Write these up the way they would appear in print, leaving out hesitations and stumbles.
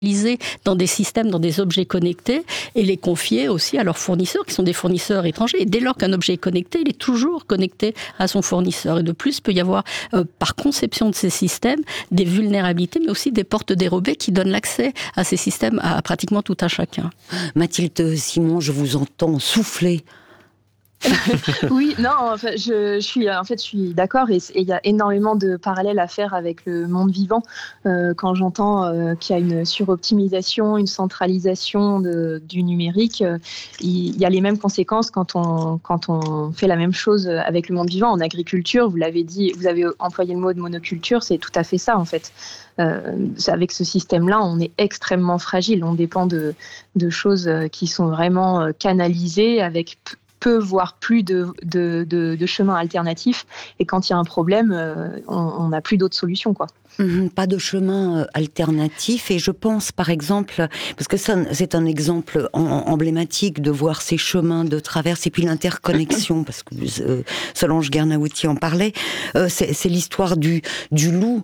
dans des systèmes, dans des objets connectés et les confier aussi à leurs fournisseurs qui sont des fournisseurs étrangers. Et dès lors qu'un objet est connecté, il est toujours connecté à son fournisseur. Et de plus, il peut y avoir, par conception de ces systèmes, des vulnérabilités, mais aussi des portes dérobées qui donnent l'accès à ces systèmes à pratiquement tout un chacun. Mathilde Simon, je vous entends souffler. Oui, non, enfin, je suis d'accord et il y a énormément de parallèles à faire avec le monde vivant quand j'entends qu'il y a une suroptimisation, une centralisation du numérique. Il y a les mêmes conséquences quand on fait la même chose avec le monde vivant. En agriculture, vous l'avez dit, vous avez employé le mot de monoculture, c'est tout à fait ça en fait. Avec ce système-là, on est extrêmement fragile. On dépend de choses qui sont vraiment canalisées avec peu, voire plus de chemins alternatifs. Et quand il y a un problème, on n'a plus d'autres solutions, quoi. Pas de chemin alternatif. Et je pense, par exemple, parce que ça, c'est un exemple emblématique de voir ces chemins de traverse et puis l'interconnexion, parce que Solange Guernaouty en parlait, c'est l'histoire du loup.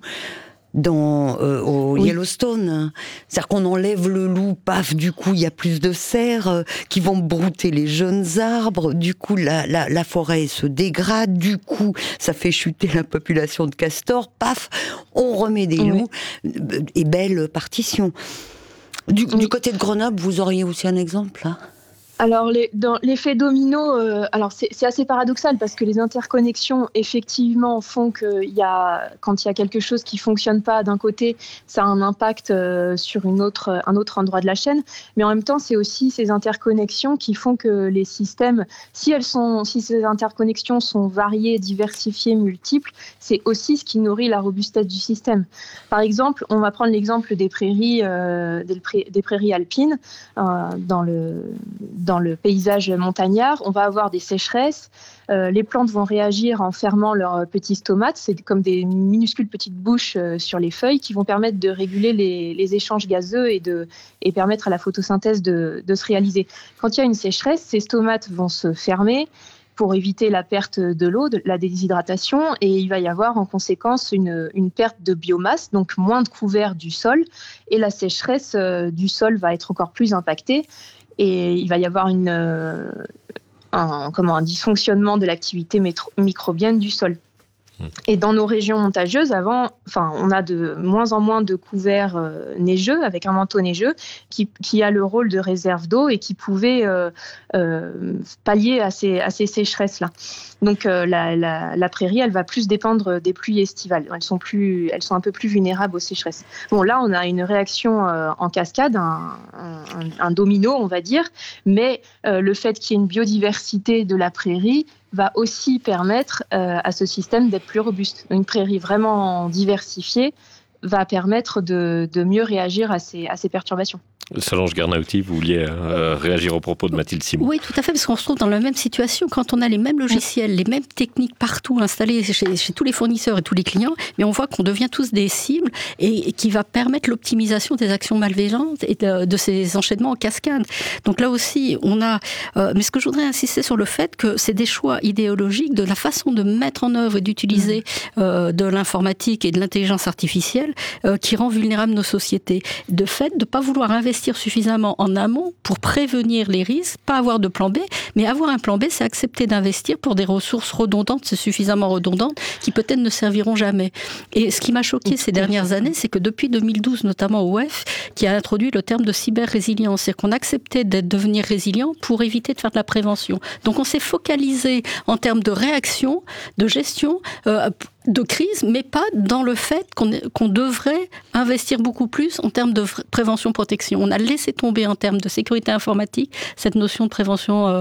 Au Yellowstone. C'est-à-dire qu'on enlève le loup, paf, du coup, il y a plus de cerfs qui vont brouter les jeunes arbres, du coup, la forêt se dégrade, du coup, ça fait chuter la population de castors, paf, on remet des loups, et belle partition. Du côté de Grenoble, vous auriez aussi un exemple, là ? Alors, dans l'effet domino, c'est assez paradoxal parce que les interconnexions, effectivement, font que quand il y a quelque chose qui ne fonctionne pas d'un côté, ça a un impact sur un autre endroit de la chaîne. Mais en même temps, c'est aussi ces interconnexions qui font que les systèmes, si ces interconnexions sont variées, diversifiées, multiples, c'est aussi ce qui nourrit la robustesse du système. Par exemple, on va prendre l'exemple des prairies alpines dans le paysage montagnard, on va avoir des sécheresses. Les plantes vont réagir en fermant leurs petits stomates. C'est comme des minuscules petites bouches sur les feuilles qui vont permettre de réguler les échanges gazeux et permettre à la photosynthèse de se réaliser. Quand il y a une sécheresse, ces stomates vont se fermer pour éviter la perte de l'eau, de la déshydratation, et il va y avoir en conséquence une perte de biomasse, donc moins de couvert du sol, et la sécheresse du sol va être encore plus impactée. Et il va y avoir un dysfonctionnement de l'activité microbienne du sol. Et dans nos régions montageuses, on a de moins en moins de couverts neigeux, avec un manteau neigeux, qui a le rôle de réserve d'eau et qui pouvait pallier à ces sécheresses-là. Donc la prairie, elle va plus dépendre des pluies estivales. Elles sont un peu plus vulnérables aux sécheresses. Bon, là, on a une réaction en cascade, un domino, on va dire, mais le fait qu'il y ait une biodiversité de la prairie va aussi permettre à ce système d'être plus robuste. Une prairie vraiment diversifiée va permettre de mieux réagir à ces perturbations. Solange Guernaouty, vous vouliez réagir au propos de Mathilde Simon. Oui, tout à fait, parce qu'on se trouve dans la même situation quand on a les mêmes logiciels, les mêmes techniques partout installées chez tous les fournisseurs et tous les clients, mais on voit qu'on devient tous des cibles et qui va permettre l'optimisation des actions malveillantes et de ces enchaînements en cascade. Donc là aussi, on a... mais ce que je voudrais insister sur le fait que c'est des choix idéologiques de la façon de mettre en œuvre et d'utiliser de l'informatique et de l'intelligence artificielle qui rend vulnérables nos sociétés. De fait, de ne pas vouloir investir suffisamment en amont pour prévenir les risques, pas avoir de plan B, mais avoir un plan B, c'est accepter d'investir pour des ressources redondantes, c'est suffisamment redondantes, qui peut-être ne serviront jamais. Et ce qui m'a choqué ces dernières années, c'est que depuis 2012, notamment OEF, qui a introduit le terme de cyber-résilience, c'est-à-dire qu'on acceptait de devenir résilient pour éviter de faire de la prévention. Donc on s'est focalisé en termes de réaction, de gestion, de crise, mais pas dans le fait qu'on devrait investir beaucoup plus en termes de prévention-protection. On a laissé tomber en termes de sécurité informatique cette notion de prévention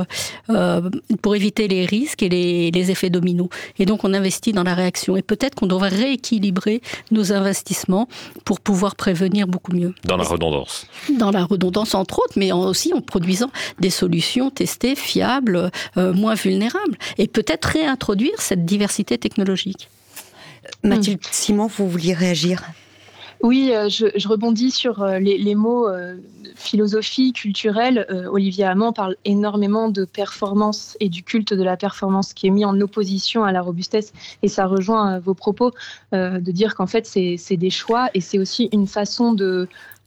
pour éviter les risques et les effets dominos. Et donc on investit dans la réaction. Et peut-être qu'on devrait rééquilibrer nos investissements pour pouvoir prévenir beaucoup mieux. Dans la redondance. Dans la redondance, entre autres, mais aussi en produisant des solutions testées, fiables, moins vulnérables. Et peut-être réintroduire cette diversité technologique. Mathilde Simon, vous vouliez réagir ? Oui, je rebondis sur les mots philosophie, culturelle. Olivier Hamon parle énormément de performance et du culte de la performance qui est mis en opposition à la robustesse. Et ça rejoint vos propos de dire qu'en fait, c'est des choix et c'est aussi une façon de